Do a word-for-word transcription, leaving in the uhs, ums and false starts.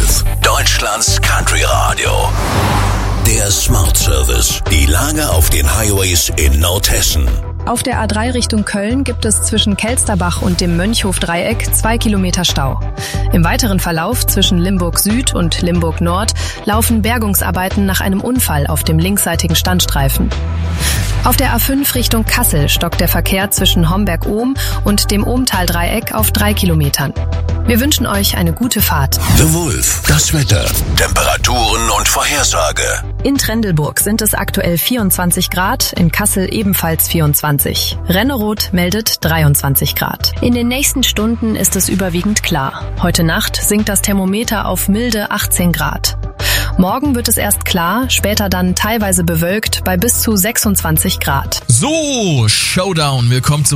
Wolf, Deutschlands Country Radio. Der Smart Service. Die Lage auf den Highways in Nordhessen. Auf der A drei Richtung Köln gibt es zwischen Kelsterbach und dem Mönchhof-Dreieck zwei Kilometer Stau. Im weiteren Verlauf zwischen Limburg Süd und Limburg Nord laufen Bergungsarbeiten nach einem Unfall auf dem linksseitigen Standstreifen. Auf der A fünf Richtung Kassel stockt der Verkehr zwischen Homberg-Ohm und dem Ohmtal-Dreieck auf drei Kilometern. Wir wünschen euch eine gute Fahrt. The Wolf, das Wetter, Temperaturen und Vorhersage. In Trendelburg sind es aktuell vierundzwanzig Grad, in Kassel ebenfalls vierundzwanzig. Renneroth meldet dreiundzwanzig Grad. In den nächsten Stunden ist es überwiegend klar. Heute Nacht sinkt das Thermometer auf milde achtzehn Grad. Morgen wird es erst klar, später dann teilweise bewölkt bei bis zu sechsundzwanzig Grad. So, Showdown. Willkommen zum